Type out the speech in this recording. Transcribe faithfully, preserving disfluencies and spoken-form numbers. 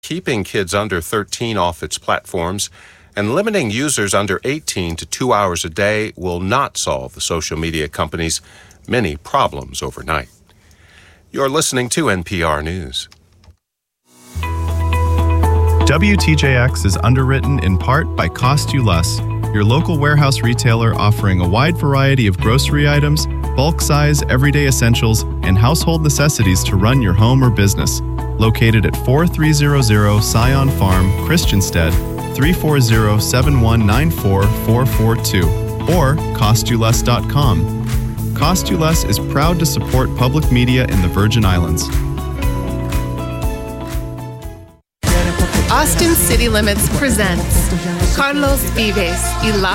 keeping kids under thirteen off its platforms and limiting users under eighteen to two hours a day will not solve the social media companies' many problems overnight. You're listening to N P R News. W T J X is underwritten in part by Cost You Less, your local warehouse retailer offering a wide variety of grocery items, bulk size, everyday essentials, and household necessities to run your home or business. Located at forty-three hundred Scion Farm, Christiansted, three four zero, seven one nine four, four four two, or cost you less dot com. Cost You Less is proud to support public media in the Virgin Islands. Austin City Limits presents Carlos Vives y La